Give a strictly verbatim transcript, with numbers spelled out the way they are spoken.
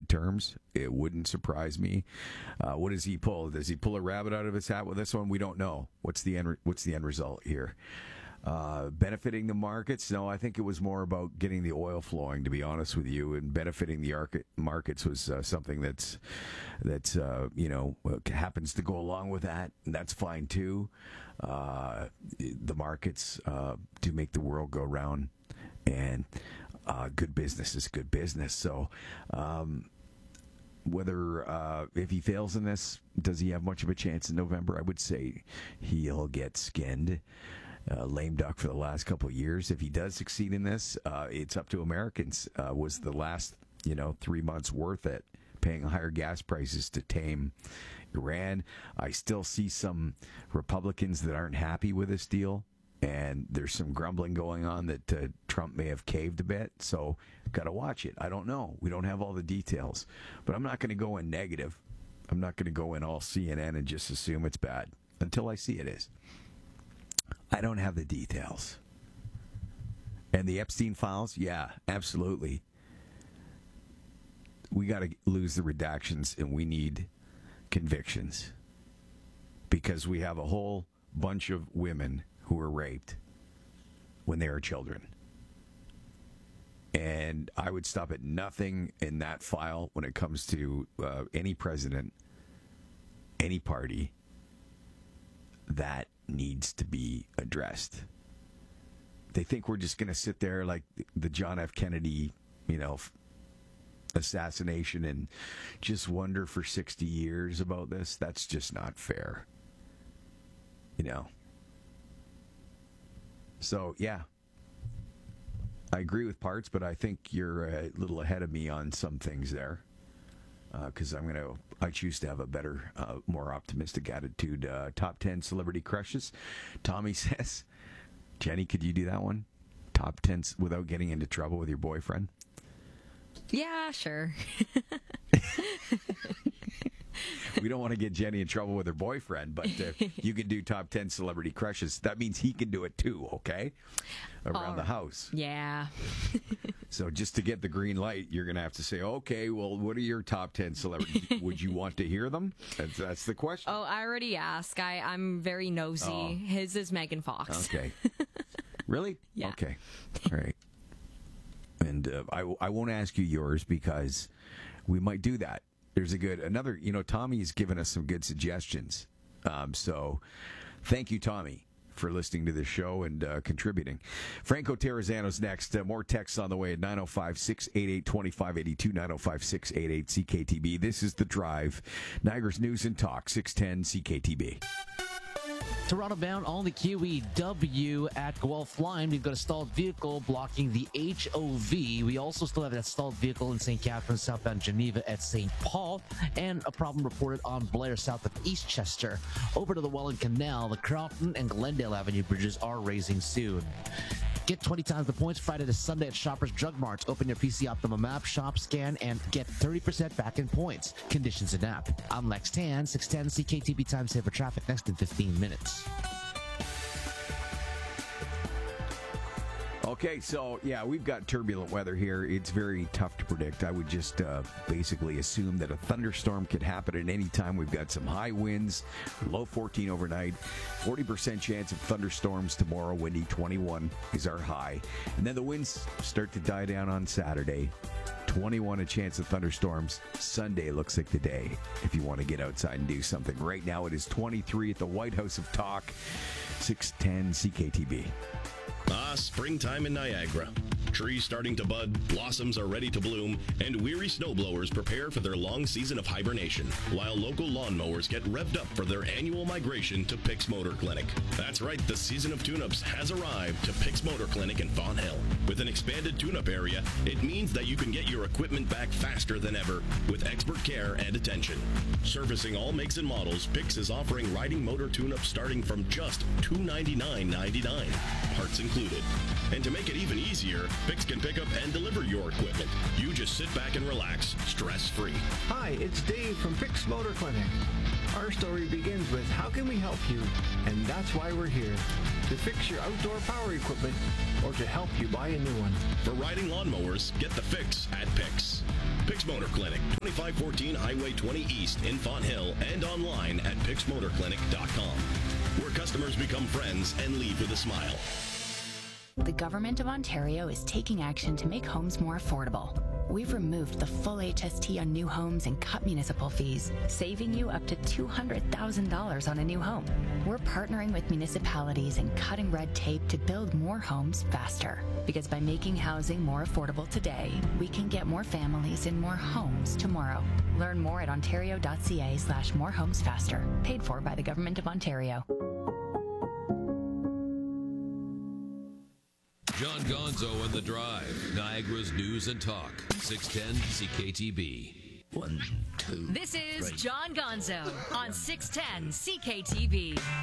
terms. It wouldn't surprise me. Uh, what does he pull? Does he pull a rabbit out of his hat with this one? We don't know. What's the end? What's the end result here? Uh, benefiting the markets? No, I think it was more about getting the oil flowing, to be honest with you, and benefiting the arc- markets was uh, something that's that's uh, you know happens to go along with that, and that's fine too. Uh, the markets uh, do make the world go round, and uh, good business is good business. So. Um, Whether uh, if he fails in this, does he have much of a chance in November? I would say he'll get skinned. Uh, lame duck for the last couple of years. If he does succeed in this, uh, it's up to Americans. Uh, was the last, you know, three months worth it? Paying higher gas prices to tame Iran. I still see some Republicans that aren't happy with this deal, and there's some grumbling going on that uh, Trump may have caved a bit. So, got to watch it. I don't know. We don't have all the details, but I'm not going to go in negative. I'm not going to go in all C N N and just assume it's bad until I see it is. I don't have the details. And the Epstein files, yeah, absolutely. We got to lose the redactions, and we need convictions, because we have a whole bunch of women who were raped when they were children. And I would stop at nothing in that file when it comes to uh, any president, any party. That needs to be addressed. They think we're just going to sit there like the John F. Kennedy, you know, assassination and just wonder for sixty years about this. That's just not fair. You know. So, yeah. I agree with parts, but I think you're a little ahead of me on some things there. Because uh, I'm going to, I choose to have a better, uh, more optimistic attitude. Uh, top ten celebrity crushes. Tommy says, Jenny, could you do that one? Top ten without getting into trouble with your boyfriend? Yeah, sure. We don't want to get Jenny in trouble with her boyfriend, but uh, you can do top ten celebrity crushes. That means he can do it too, okay? Around oh, the house. Yeah. So just to get the green light, you're going to have to say, okay, well, what are your top ten celebrities? Would you want to hear them? That's, that's the question. Oh, I already asked. I, I'm very nosy. Oh. His is Megan Fox. Okay. Really? Yeah. Okay. All right. And uh, I, I won't ask you yours because we might do that. There's a good, another, you know, Tommy's given us some good suggestions. Um, so thank you, Tommy, for listening to this show and uh, contributing. Franco Terrazzano's next. Uh, more texts on the way at nine oh five, six eight eight, two five eight two, nine oh five, six eight eight, C K T B. This is The Drive. Niagara's News and Talk, six ten C K T B. Toronto bound on the Q E W at Guelph Line. We've got a stalled vehicle blocking the H O V. We also still have that stalled vehicle in Saint Catharines, southbound Geneva at Saint Paul, and a problem reported on Blair, south of Eastchester. Over to the Welland Canal, the Carlton and Glendale Avenue bridges are raising soon. Get twenty times the points Friday to Sunday at Shoppers Drug Marts. Open your P C Optimum app, shop, scan, and get thirty percent back in points. Conditions in app. I'm Lex Tan, six ten C K T B Time Saver Traffic next in fifteen minutes. Okay, so, yeah, we've got turbulent weather here. It's very tough to predict. I would just uh, basically assume that a thunderstorm could happen at any time. We've got some high winds, low fourteen overnight, forty percent chance of thunderstorms tomorrow. Windy twenty-one is our high. And then the winds start to die down on Saturday. twenty-one a chance of thunderstorms. Sunday looks like the day if you want to get outside and do something. Right now it is twenty-three at the White House of Talk, six ten C K T B. Ah, springtime in Niagara. Trees starting to bud, blossoms are ready to bloom, and weary snowblowers prepare for their long season of hibernation, while local lawnmowers get revved up for their annual migration to Pix Motor Clinic. That's right, the season of tune-ups has arrived to Pix Motor Clinic in Fawn Hill. With an expanded tune-up area, it means that you can get your equipment back faster than ever with expert care and attention. Servicing all makes and models, Pix is offering riding motor tune-ups starting from just two hundred ninety-nine dollars and ninety-nine cents, parts included. And to To make it even easier, Pix can pick up and deliver your equipment. You just sit back and relax, stress-free. Hi, it's Dave from Pix Motor Clinic. Our story begins with how can we help you? And that's why we're here. To fix your outdoor power equipment or to help you buy a new one. For riding lawnmowers, get the fix at Pix. Pix Motor Clinic, twenty-five fourteen Highway twenty East in Fonthill and online at pix motor clinic dot com, where customers become friends and leave with a smile. The Government of Ontario is taking action to make homes more affordable. We've removed the full H S T on new homes and cut municipal fees, saving you up to two hundred thousand dollars on a new home. We're partnering with municipalities and cutting red tape to build more homes faster. Because by making housing more affordable today, we can get more families in more homes tomorrow. Learn more at ontario.ca slash more homes faster. Paid for by the Government of Ontario. John Gonzo and The Drive, Niagara's News and Talk, six ten C K T B. One, two. This is three. John Gonzo on six ten C K T B.